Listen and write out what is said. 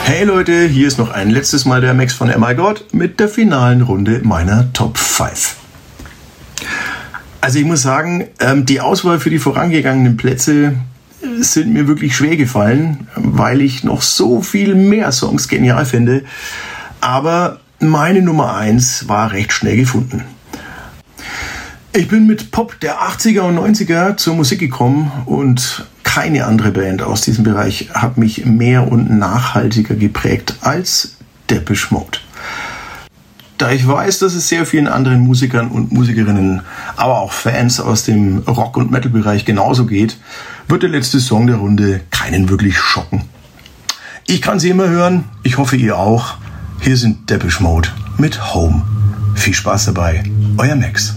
Hey Leute, hier ist noch ein letztes Mal der Max von My God mit der finalen Runde meiner Top 5. Also ich muss sagen, die Auswahl für die vorangegangenen Plätze sind mir wirklich schwer gefallen, weil ich noch so viel mehr Songs genial finde. Aber meine Nummer 1 war recht schnell gefunden. Ich bin mit Pop der 80er und 90er zur Musik gekommen und keine andere Band aus diesem Bereich hat mich mehr und nachhaltiger geprägt als Depeche Mode. Da ich weiß, dass es sehr vielen anderen Musikern und Musikerinnen, aber auch Fans aus dem Rock- und Metal-Bereich genauso geht, wird der letzte Song der Runde keinen wirklich schocken. Ich kann sie immer hören, ich hoffe ihr auch. Hier sind Depeche Mode mit Home. Viel Spaß dabei, euer Max.